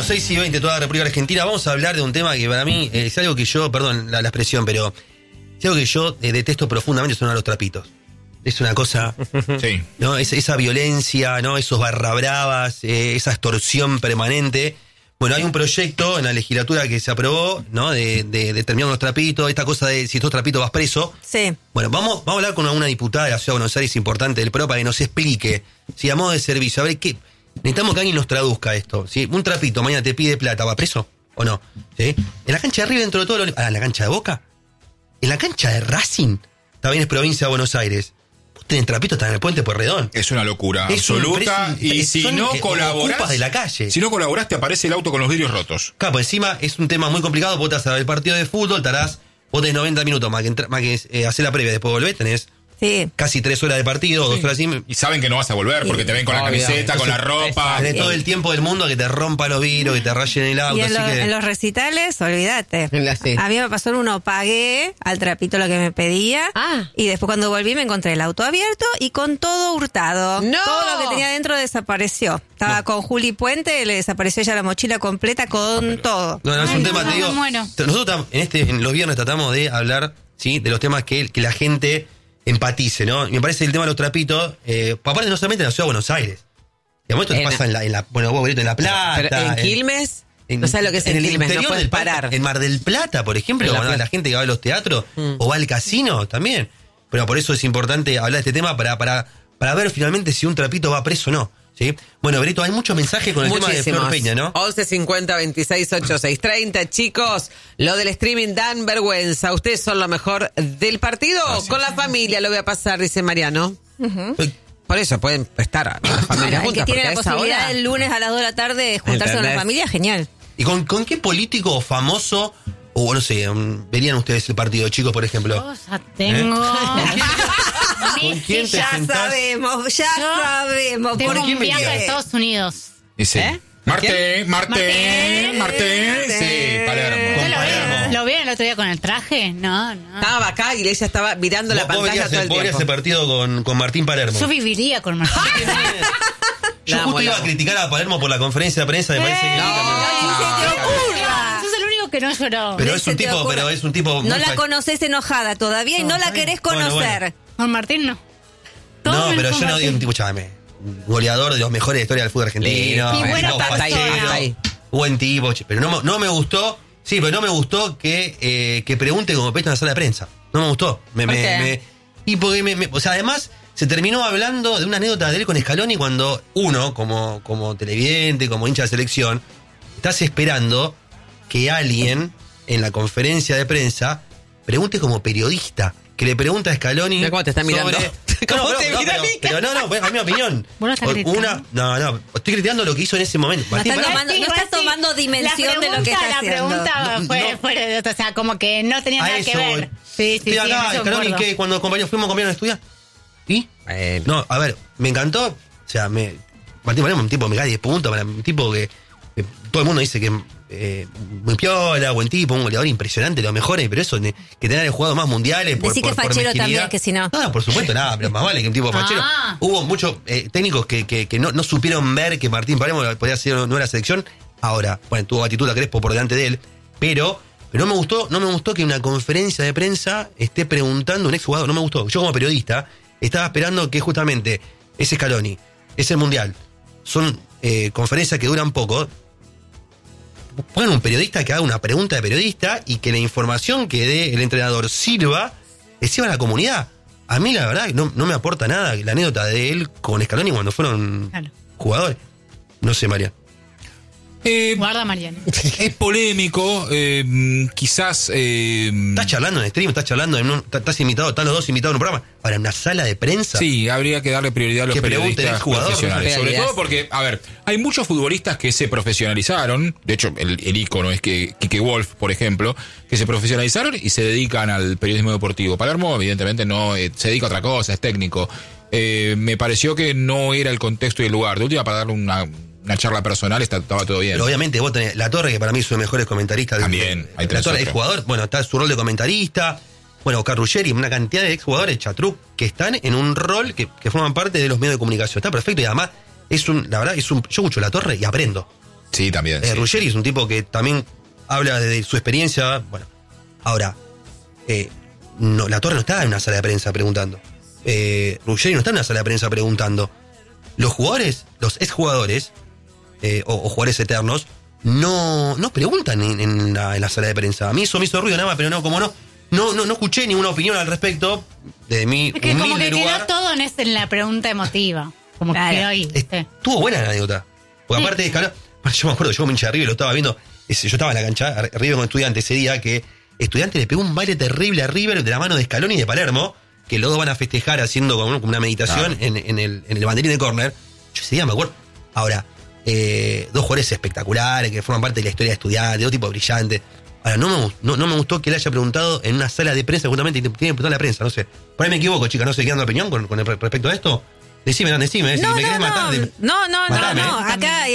Bueno, 6:20 toda la República Argentina. Vamos a hablar de un tema que para mí es algo que yo, perdón la expresión, pero es algo que yo detesto profundamente, son los trapitos. Es una cosa, sí, ¿no? Esa violencia, ¿no? Esos barra bravas, esa extorsión permanente. Bueno, hay un proyecto en la legislatura que se aprobó, ¿no? De terminar los trapitos, esta cosa de si estos trapitos vas preso. Sí. Bueno, vamos a hablar con una diputada de la Ciudad de Buenos Aires importante del PRO para que nos explique, si a modo de servicio, a ver qué. Necesitamos que alguien nos traduzca esto. ¿Sí? Un trapito mañana te pide plata, ¿va preso o no? ¿Sí? En la cancha de River, dentro de todo lo... ¿En la cancha de Boca? En la cancha de Racing, también es provincia de Buenos Aires. Vos tenés trapitos, están en el puente Pueyrredón. Es una locura absoluta. Y si no colaborás, de la calle. Si no colaborás, te aparece el auto con los vidrios rotos. Claro, pues encima es un tema muy complicado. Vos estás a ver el partido de fútbol, vos tenés 90 minutos más que hacer la previa, después volvés, tenés casi 3 horas de partido, 2 horas y saben que no vas a volver porque te ven con la camiseta, con la ropa. Tenés todo el tiempo del mundo a que te rompa los vidrios, que te rayen el auto. Y en los recitales, olvídate. A mí me pasó en uno, pagué al trapito lo que me pedía. Y después cuando volví me encontré el auto abierto y con todo hurtado. ¡No! Todo lo que tenía dentro desapareció. Estaba con Juli Puente, le desapareció ya la mochila completa con todo. No, es un tema, te digo. Nosotros en los viernes tratamos de hablar, ¿sí? De los temas que la gente empatice, ¿no? Y me parece el tema de los trapitos, aparte no solamente en la Ciudad de Buenos Aires. Digamos, esto pasa en la bueno, vos, en La Plata. Pero en Quilmes, no sabes lo que es en Quilmes, no puedes parar. En Mar del Plata, por ejemplo, la gente que va a los teatros o va al casino también. Pero por eso es importante hablar de este tema para ver finalmente si un trapito va preso o no. ¿Sí? Bueno, Berito, hay muchos mensajes con el tema de Flor Peña, ¿no? 11 50 26 86 30. Chicos, lo del streaming dan vergüenza. Ustedes son lo mejor del partido. Con la familia lo voy a pasar, dice Mariano. Por eso pueden estar a la familia juntas. El que tiene la posibilidad el lunes a las 2 de la tarde de juntarse con la familia, genial. ¿Y con qué político famoso, o no sé, verían ustedes el partido, chicos, por ejemplo? Ya tengo. ¿Con quién te sentás? Ya sabemos. Tengo ¿Por qué un viaje a Estados Unidos. Dice, Marte, sí, Palermo. ¿Lo vieron el otro día con el traje? No. Estaba acá y ella estaba mirando la pantalla todo el tiempo. Ese partido con Martín Palermo. Yo viviría con Martín. Yo justo iba a criticar a Palermo por la conferencia de prensa, me parece que... Sos el único que no lloró. Pero es un tipo... No la conoces enojada todavía y no la querés conocer. Bueno. Con Martín no. No, pero yo no digo un tipo, chame, goleador de los mejores de la historia del fútbol argentino. Y buena persona. Buen tipo, pero no me gustó. Sí, pero no me gustó que pregunte como pesta en la sala de prensa. No me gustó. Y porque o sea, además se terminó hablando de una anécdota de él con Scaloni cuando uno, como televidente, como hincha de selección, estás esperando que alguien en la conferencia de prensa pregunte como periodista. Que le pregunta a Scaloni. Mira cómo te está mirando. Pero es mi opinión. No, estoy criticando lo que hizo en ese momento. No estás tomando dimensión de lo que está haciendo. La pregunta fue, o sea, como que no tenía nada que ver. Sí, estoy acá, Scaloni, que cuando fuimos compañeros de estudiar. ¿Y? No, a ver, me encantó. O sea, Martín Palermo es un tipo que me cae 10 puntos. Un tipo que todo el mundo dice que muy piola, buen tipo, un goleador impresionante, los mejores, pero eso, que tener el jugador más mundiales. Decí que fachero también, que si no. No, por supuesto, nada, pero más vale que un tipo fachero. Hubo muchos técnicos que no supieron ver que Martín Palermo podía ser nueva selección. Ahora, bueno, tuvo actitud a Crespo por delante de él, pero no me gustó que en una conferencia de prensa esté preguntando un exjugador, no me gustó. Yo como periodista estaba esperando que justamente ese Scaloni, ese Mundial, son conferencias que duran poco. Pongan un periodista que haga una pregunta de periodista y que la información que dé el entrenador sirva a la comunidad. A mí la verdad no me aporta nada la anécdota de él con Scaloni cuando fueron jugadores. No sé, María. Guarda, Mariano. Es polémico, quizás... ¿Estás charlando en stream? ¿Estás invitado? ¿Están los dos invitados en un programa? ¿Para una sala de prensa? Sí, habría que darle prioridad a los periodistas profesionales. Sobre todo porque, a ver, hay muchos futbolistas que se profesionalizaron. De hecho, el ícono es que Quique Wolf, por ejemplo, que se profesionalizaron y se dedican al periodismo deportivo. Palermo, evidentemente, no se dedica a otra cosa, es técnico. Me pareció que no era el contexto y el lugar. De última, para darle una charla personal estaba todo bien. Pero obviamente vos tenés La Torre, que para mí es uno de los mejores comentaristas. También. La Torre, el jugador, bueno, está en su rol de comentarista. Bueno, Oscar Ruggeri, una cantidad de exjugadores, Chatruc, que están en un rol que forman parte de los medios de comunicación. Está perfecto y además yo escucho La Torre y aprendo. Sí, también. Ruggeri es un tipo que también habla de su experiencia. Bueno, ahora, La Torre no está en una sala de prensa preguntando. Ruggeri no está en una sala de prensa preguntando. Los jugadores, los exjugadores, o jugadores eternos, no preguntan en la sala de prensa. A mí eso me hizo ruido nada más, pero no escuché ninguna opinión al respecto de mi es que como que lugar. quedó todo en la pregunta emotiva. Como que quedó ahí. Estuvo buena la anécdota. Porque aparte, yo me acuerdo, yo como hincha de River lo estaba viendo. Yo estaba en la cancha, River con Estudiantes ese día, que Estudiantes le pegó un baile terrible a River de la mano de Scaloni y de Palermo, que los dos van a festejar haciendo como una meditación en el banderín de córner. Yo ese día me acuerdo. Ahora, dos jugadores espectaculares que forman parte de la historia de Estudiantes, dos tipos brillantes. Ahora, no me gustó que le haya preguntado en una sala de prensa, justamente, y tiene que preguntar a la prensa, no sé. Por ahí me equivoco, chicas, no sé qué dando opinión con respecto a esto. Decime, si me querés matar. No. Acá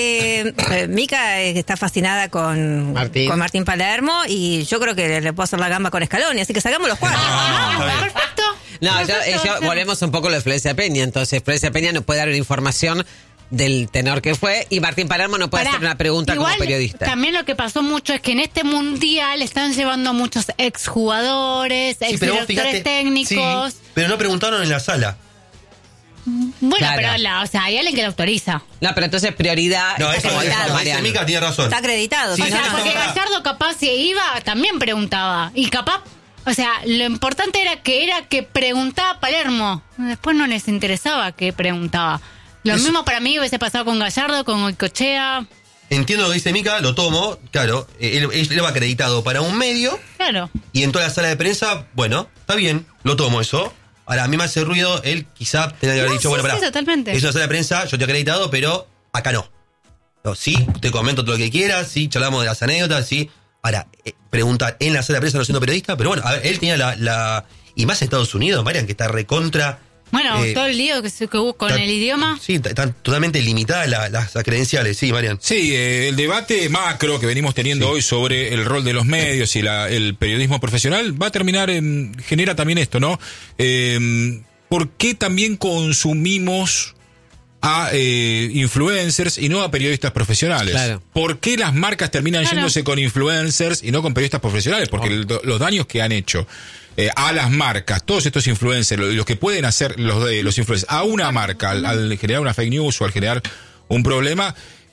Mica está fascinada con Martín Palermo y yo creo que le puedo hacer la gamba con Scaloni, así que sacamos los cuatro. Perfecto. No, volvemos un poco a lo de Florencia Peña. Entonces, Florencia Peña nos puede dar una información del tenor que fue y Martín Palermo no puede hacer una pregunta como periodista. También lo que pasó mucho es que en este mundial están llevando muchos exjugadores, exdirectores técnicos. Sí, pero no preguntaron en la sala. Bueno, claro. Pero hay alguien que lo autoriza. No, pero entonces prioridad. No, eso Mica tiene razón. Está acreditado. Sí, porque Gallardo capaz si iba también preguntaba. Y capaz, lo importante era que preguntaba Palermo. Después no les interesaba que preguntaba. Lo mismo para mí hubiese pasado con Gallardo, con Goicoechea. Entiendo lo que dice Mica, lo tomo, claro. Él va acreditado para un medio. Claro. Y en toda la sala de prensa, bueno, está bien, lo tomo eso. Ahora, a mí me hace ruido, él quizá tenga que haber dicho, bueno, pará. Sí, totalmente. Es una sala de prensa, yo te he acreditado, pero acá no. Sí, te comento todo lo que quieras, sí, charlamos de las anécdotas, sí. Ahora, preguntar en la sala de prensa no siendo periodista, pero bueno, a ver, él tenía y más en Estados Unidos, Marian, que está recontra. Bueno, todo el lío que hubo con el idioma. Sí, están totalmente limitadas las credenciales, sí, Marian. Sí, el debate macro que venimos teniendo hoy sobre el rol de los medios y el periodismo profesional va a terminar genera también esto, ¿no? ¿Por qué también consumimos a influencers y no a periodistas profesionales? Claro. ¿Por qué las marcas terminan yéndose con influencers y no con periodistas profesionales? Porque los daños que han hecho a las marcas, todos estos influencers, los que pueden hacer los influencers a una marca al generar una fake news o al generar un problema,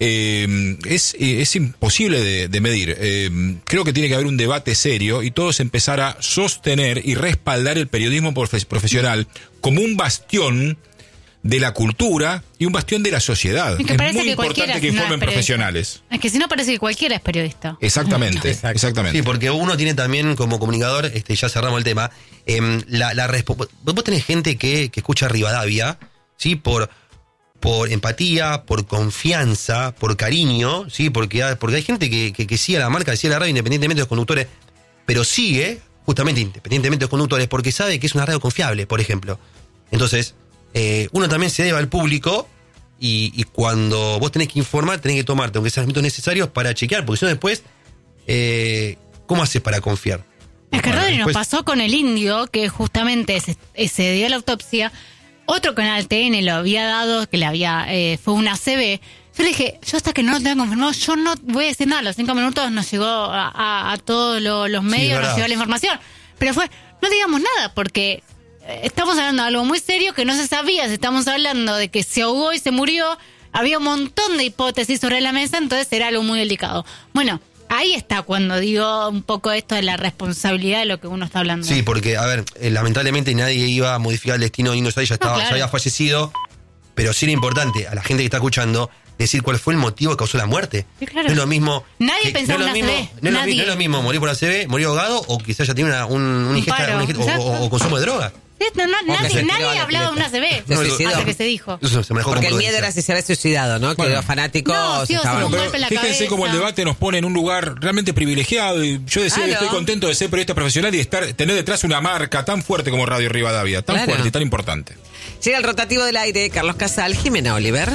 es imposible de medir. Creo que tiene que haber un debate serio y todos empezar a sostener y respaldar el periodismo profesional como un bastión de la cultura y un bastión de la sociedad. Es muy importante que informen profesionales. Es que si no parece que cualquiera es periodista. Exactamente. Sí, porque uno tiene también como comunicador, ya cerramos el tema, vos tenés gente que escucha Rivadavia, ¿sí? Por empatía, por confianza, por cariño, ¿sí? Porque hay gente que sigue a la marca, sigue a la radio independientemente de los conductores, pero sigue, justamente independientemente de los conductores, porque sabe que es una radio confiable, por ejemplo. Entonces, uno también se debe al público y cuando vos tenés que informar, tenés que tomarte, aunque sean los minutos necesarios, para chequear, porque si no después, ¿cómo haces para confiar? Es que Rodri nos pasó con el Indio, que justamente se dio la autopsia. Otro canal TN lo había dado, que le había fue una ACV. Yo le dije, yo hasta que no lo tenga confirmado, yo no voy a decir nada. A los 5 minutos nos llegó a todos los medios, nos llegó la información. Pero no digamos nada, porque estamos hablando de algo muy serio que no se sabía. Si estamos hablando de que se ahogó y se murió, había un montón de hipótesis sobre la mesa, entonces era algo muy delicado. Bueno, ahí está cuando digo un poco esto de la responsabilidad de lo que uno está hablando. Sí, porque, a ver, lamentablemente nadie iba a modificar el destino de Indio Solari, ya había fallecido, pero sí era importante a la gente que está escuchando decir cuál fue el motivo que causó la muerte. Sí, claro. No es lo mismo. Nadie pensaba en una ACV. No es lo mismo morir por ACV, morir ahogado, o quizás ya tiene una ingesta o consumo de droga. Sí, nadie hablaba de una ACV hasta que se dijo. Porque el miedo era si se había suicidado, ¿no? Que los fanáticos estaban... Fíjense cómo el debate nos pone en un lugar realmente privilegiado. Y yo decía que estoy contento de ser periodista profesional y tener detrás una marca tan fuerte como Radio Rivadavia, tan fuerte y tan importante. Llega el rotativo del aire, Carlos Casal, Jimena Oliver.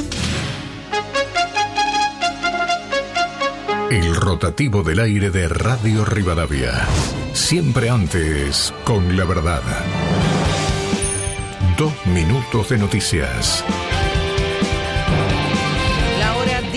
El rotativo del aire de Radio Rivadavia. Siempre antes con la verdad. 2 minutos de noticias. La hora 18.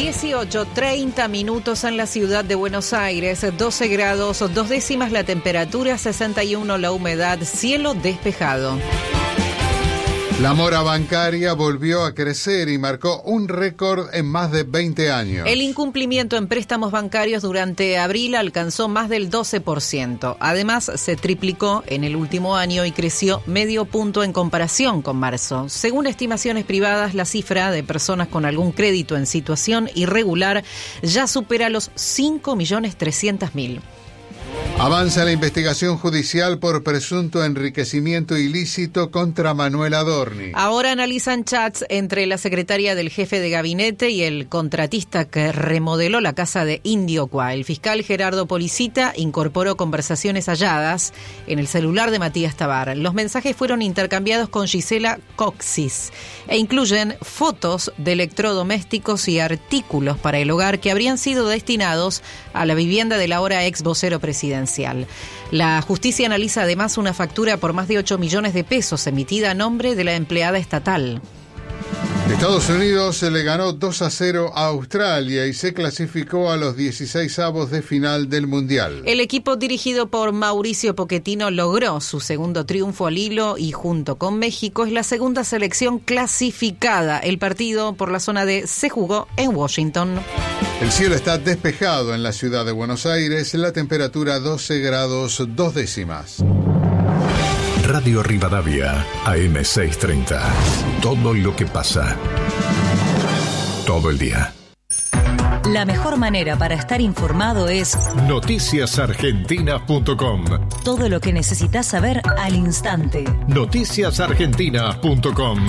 18, 30 minutos en la ciudad de Buenos Aires, 12 grados, 2 décimas la temperatura, 61 la humedad, cielo despejado. La mora bancaria volvió a crecer y marcó un récord en más de 20 años. El incumplimiento en préstamos bancarios durante abril alcanzó más del 12%. Además, se triplicó en el último año y creció medio punto en comparación con marzo. Según estimaciones privadas, la cifra de personas con algún crédito en situación irregular ya supera los 5.300.000. Avanza la investigación judicial por presunto enriquecimiento ilícito contra Manuel Adorni. Ahora analizan chats entre la secretaria del jefe de gabinete y el contratista que remodeló la casa de Indiocua. El fiscal Gerardo Policita incorporó conversaciones halladas en el celular de Matías Tabar. Los mensajes fueron intercambiados con Gisela Coxis e incluyen fotos de electrodomésticos y artículos para el hogar que habrían sido destinados a la vivienda del ahora ex vocero presidencial. La justicia analiza además una factura por más de 8 millones de pesos emitida a nombre de la empleada estatal. Estados Unidos se le ganó 2-0 a Australia y se clasificó a los 16avos de final del Mundial. El equipo dirigido por Mauricio Pochettino logró su segundo triunfo al hilo y junto con México es la segunda selección clasificada. El partido por la zona D se jugó en Washington. El cielo está despejado en la ciudad de Buenos Aires, la temperatura 12 grados 2 décimas. Radio Rivadavia, AM630. Todo lo que pasa. Todo el día. La mejor manera para estar informado es noticiasargentinas.com. Todo lo que necesitas saber al instante. Noticiasargentinas.com.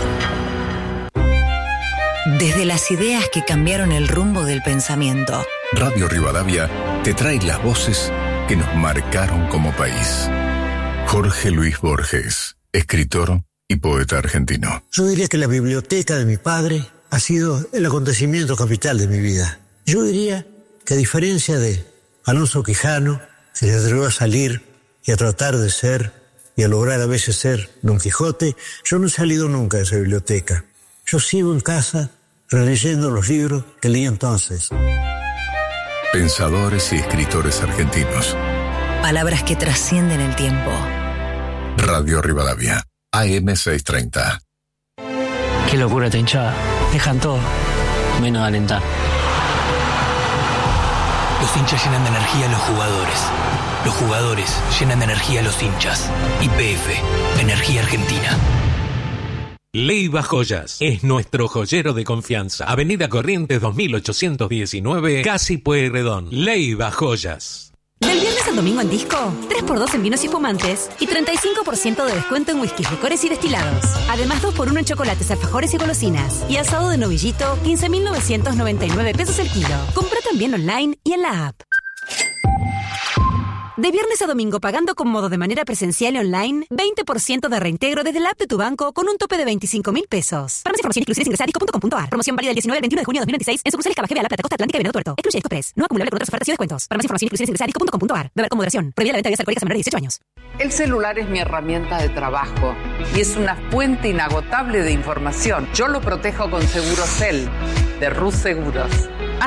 Desde las ideas que cambiaron el rumbo del pensamiento. Radio Rivadavia te trae las voces que nos marcaron como país. Jorge Luis Borges, escritor y poeta argentino. Yo diría que la biblioteca de mi padre ha sido el acontecimiento capital de mi vida. Yo diría que a diferencia de Alonso Quijano, que se atrevió a salir y a tratar de ser y a lograr a veces ser Don Quijote, yo no he salido nunca de esa biblioteca. Yo sigo en casa releyendo los libros que leí entonces. Pensadores y escritores argentinos. Palabras que trascienden el tiempo. Radio Rivadavia, AM630. Qué locura esta hinchada. Dejan todo, menos de alentar. Los hinchas llenan de energía a los jugadores. Los jugadores llenan de energía a los hinchas. YPF, Energía Argentina. Leiva Joyas es nuestro joyero de confianza. Avenida Corrientes 2819, Casi Pueyrredón. Leiva Joyas. Del viernes al domingo en Disco, 3x2 en vinos y espumantes y 35% de descuento en whiskies, licores y destilados. Además 2x1 en chocolates, alfajores y golosinas. Y asado de novillito, 15.999 pesos el kilo. Compra también online y en la app. De viernes a domingo pagando con modo de manera presencial y online, 20% de reintegro desde la app de tu banco con un tope de 25.000 pesos. Para más información inclusive ingresa a disco.com.ar. Promoción válida del 19 al 21 de junio de 2026 en sucursales Cabajeve, La Plata, Costa Atlántica y Venado Tuerto. Excluye Discopress. No acumulable con otras ofertas y descuentos. Para más información inclusive ingresa a disco.com.ar. Beber con moderación. Prohibida la venta de bebidas alcohólicas a menores de 18 años. El celular es mi herramienta de trabajo y es una fuente inagotable de información. Yo lo protejo con Segurocel de Rus Seguros.